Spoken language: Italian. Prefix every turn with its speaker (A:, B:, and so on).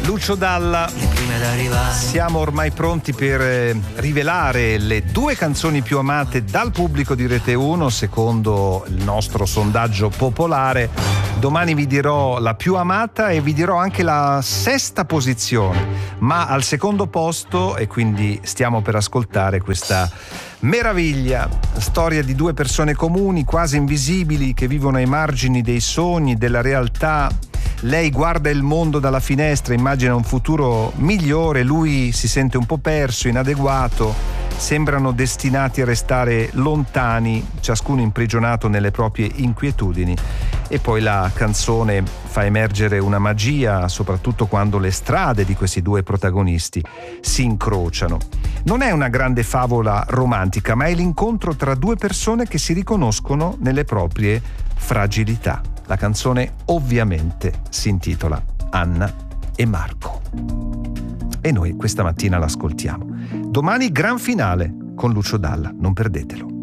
A: Lucio Dalla. Siamo ormai pronti per rivelare le 2 canzoni più amate dal pubblico di Rete 1 secondo il nostro sondaggio popolare. Domani vi dirò la più amata e vi dirò anche la 6ª posizione, ma al secondo posto, e quindi stiamo per ascoltare questa meraviglia, storia di 2 persone comuni, quasi invisibili, che vivono ai margini dei sogni, della realtà. Lei guarda il mondo dalla finestra, immagina un futuro migliore, lui si sente un po' perso, inadeguato, sembrano destinati a restare lontani, ciascuno imprigionato nelle proprie inquietudini. E poi la canzone fa emergere una magia, soprattutto quando le strade di questi 2 protagonisti si incrociano. Non è una grande favola romantica, ma è l'incontro tra 2 persone che si riconoscono nelle proprie fragilità. La canzone ovviamente si intitola Anna e Marco. E noi questa mattina l'ascoltiamo. Domani gran finale con Lucio Dalla, non perdetelo.